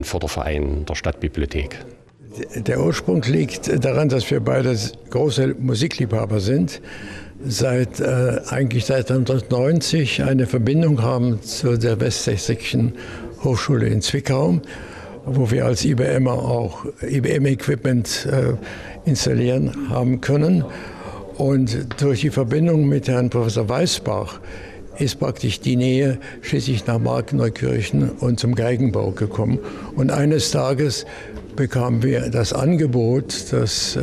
Förderverein der Stadtbibliothek. Der Ursprung liegt daran, dass wir beide große Musikliebhaber sind. Eigentlich seit 1990 eine Verbindung haben zu der Westsächsischen Hochschule in Zwickau, wo wir als IBMer auch IBM-Equipment installieren haben können. Und durch die Verbindung mit Herrn Professor Weißbach ist praktisch die Nähe schließlich nach Markneukirchen und zum Geigenbau gekommen. Und eines Tages bekamen wir das Angebot, dass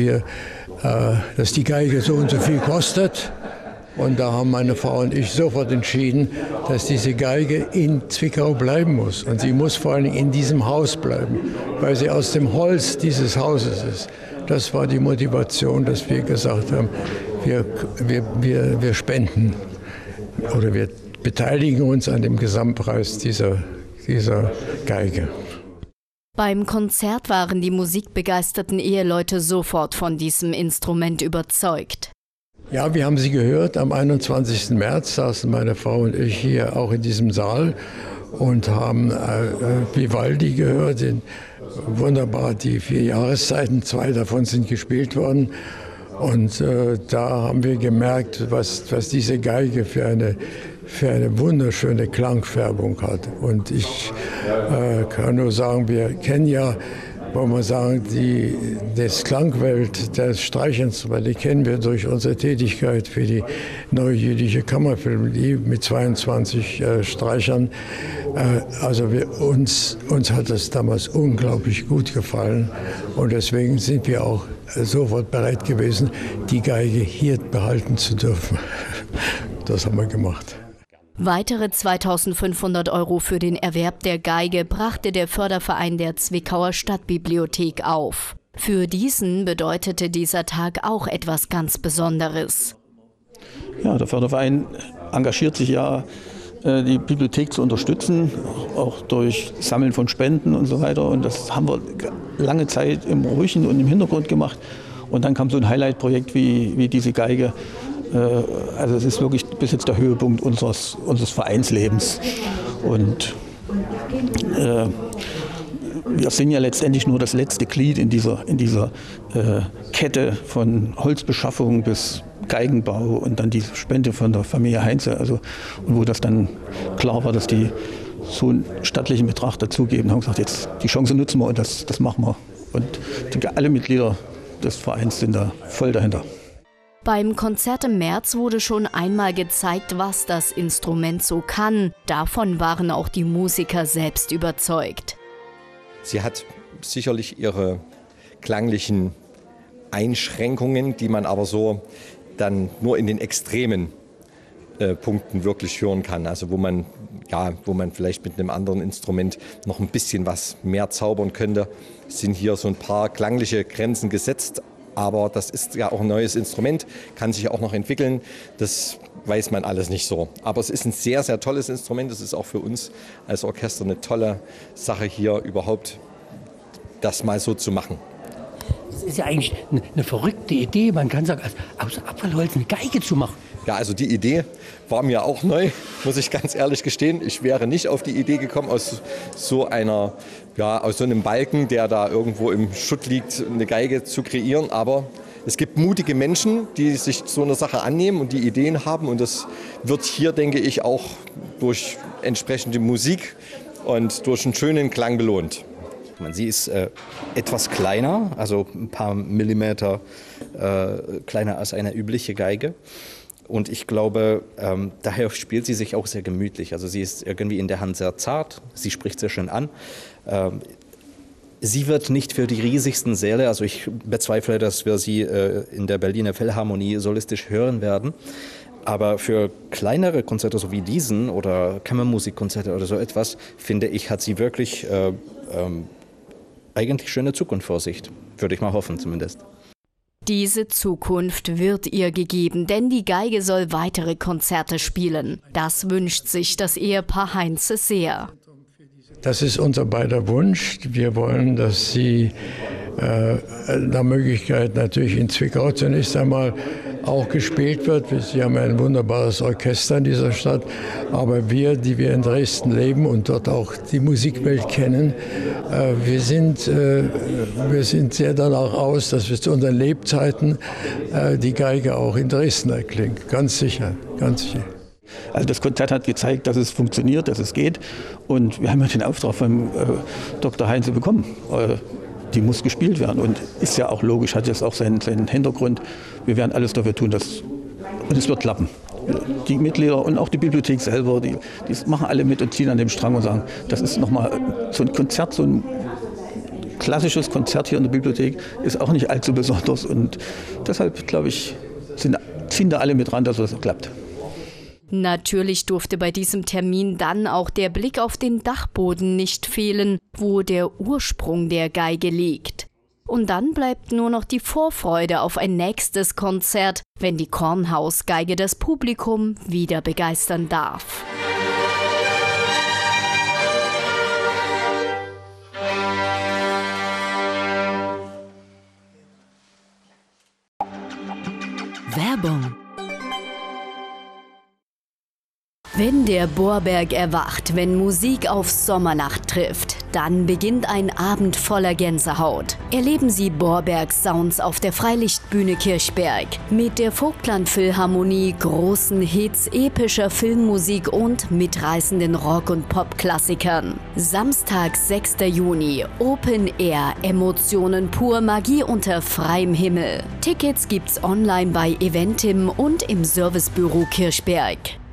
die Geige so und so viel kostet. Und da haben meine Frau und ich sofort entschieden, dass diese Geige in Zwickau bleiben muss. Und sie muss vor allem in diesem Haus bleiben, weil sie aus dem Holz dieses Hauses ist. Das war die Motivation, dass wir gesagt haben, wir spenden oder wir beteiligen uns an dem Gesamtpreis dieser Geige. Beim Konzert waren die musikbegeisterten Eheleute sofort von diesem Instrument überzeugt. Ja, wir haben sie gehört. Am 21. März saßen meine Frau und ich hier auch in diesem Saal und haben Vivaldi gehört. Wunderbar, die 4 Jahreszeiten, 2 davon sind gespielt worden. Und da haben wir gemerkt, was diese Geige für eine wunderschöne Klangfärbung hat. Und ich kann nur sagen, wir kennen ja, wollen wir sagen, das Klangwelt der Streichinstrumente, die kennen wir durch unsere Tätigkeit für die Neue Jüdische Kammerphilharmonie mit 22 Streichern. Also uns hat das damals unglaublich gut gefallen und deswegen sind wir auch sofort bereit gewesen, die Geige hier behalten zu dürfen. Das haben wir gemacht. Weitere 2.500 € für den Erwerb der Geige brachte der Förderverein der Zwickauer Stadtbibliothek auf. Für diesen bedeutete dieser Tag auch etwas ganz Besonderes. Ja, der Förderverein engagiert sich ja, die Bibliothek zu unterstützen, auch durch Sammeln von Spenden und so weiter. Und das haben wir lange Zeit im Ruhigen und im Hintergrund gemacht. Und dann kam so ein Highlight-Projekt wie diese Geige. Also es ist wirklich bis jetzt der Höhepunkt unseres Vereinslebens. Und wir sind ja letztendlich nur das letzte Glied in dieser Kette von Holzbeschaffung bis Geigenbau und dann die Spende von der Familie Heinze. Also, und wo das dann klar war, dass die so einen stattlichen Betrag dazugeben, haben gesagt, jetzt die Chance nutzen wir und das machen wir. Und ich denke, alle Mitglieder des Vereins sind da voll dahinter. Beim Konzert im März wurde schon einmal gezeigt, was das Instrument so kann. Davon waren auch die Musiker selbst überzeugt. Sie hat sicherlich ihre klanglichen Einschränkungen, die man aber so dann nur in den extremen Punkten wirklich hören kann. Also wo man vielleicht mit einem anderen Instrument noch ein bisschen was mehr zaubern könnte, sind hier so ein paar klangliche Grenzen gesetzt. Aber das ist ja auch ein neues Instrument, kann sich auch noch entwickeln. Das weiß man alles nicht so. Aber es ist ein sehr, sehr tolles Instrument. Es ist auch für uns als Orchester eine tolle Sache, hier überhaupt das mal so zu machen. Das ist ja eigentlich eine verrückte Idee. Man kann sagen, aus Abfallholz eine Geige zu machen. Ja, also die Idee war mir auch neu, muss ich ganz ehrlich gestehen. Ich wäre nicht auf die Idee gekommen, aus so einem Balken, der da irgendwo im Schutt liegt, eine Geige zu kreieren. Aber es gibt mutige Menschen, die sich so einer Sache annehmen und die Ideen haben. Und das wird hier, denke ich, auch durch entsprechende Musik und durch einen schönen Klang belohnt. Sie ist etwas kleiner, also ein paar Millimeter kleiner als eine übliche Geige. Und ich glaube, daher spielt sie sich auch sehr gemütlich. Also sie ist irgendwie in der Hand sehr zart, sie spricht sehr schön an. Sie wird nicht für die riesigsten Säle, also ich bezweifle, dass wir sie in der Berliner Philharmonie solistisch hören werden. Aber für kleinere Konzerte, so wie diesen oder Kammermusikkonzerte oder so etwas, finde ich, hat sie wirklich eigentlich schöne Zukunft vor sich. Würde ich mal hoffen zumindest. Diese Zukunft wird ihr gegeben, denn die Geige soll weitere Konzerte spielen. Das wünscht sich das Ehepaar Heinze sehr. Das ist unser beider Wunsch. Wir wollen, dass sie nach Möglichkeit natürlich in Zwickau zunächst einmal auch gespielt wird. Sie haben ein wunderbares Orchester in dieser Stadt, aber wir, die wir in Dresden leben und dort auch die Musikwelt kennen, wir sind sehr danach aus, dass wir zu unseren Lebzeiten die Geige auch in Dresden erklingt. Ganz sicher, ganz sicher. Also das Konzert hat gezeigt, dass es funktioniert, dass es geht. Und wir haben ja den Auftrag von Dr. Heinze bekommen. Die muss gespielt werden und ist ja auch logisch, hat jetzt auch seinen Hintergrund. Wir werden alles dafür tun, und es wird klappen. Die Mitglieder und auch die Bibliothek selber, die machen alle mit und ziehen an dem Strang und sagen, das ist nochmal so ein Konzert, so ein klassisches Konzert hier in der Bibliothek, ist auch nicht allzu besonders. Und deshalb, glaube ich, ziehen da alle mit ran, dass das klappt. Natürlich durfte bei diesem Termin dann auch der Blick auf den Dachboden nicht fehlen, wo der Ursprung der Geige liegt. Und dann bleibt nur noch die Vorfreude auf ein nächstes Konzert, wenn die Kornhausgeige das Publikum wieder begeistern darf. Werbung. Wenn der Bohrberg erwacht, wenn Musik auf Sommernacht trifft, dann beginnt ein Abend voller Gänsehaut. Erleben Sie Bohrbergs Sounds auf der Freilichtbühne Kirchberg mit der Vogtland Philharmonie, großen Hits, epischer Filmmusik und mitreißenden Rock- und Pop-Klassikern. Samstag, 6. Juni, Open Air, Emotionen pur, Magie unter freiem Himmel. Tickets gibt's online bei Eventim und im Servicebüro Kirchberg.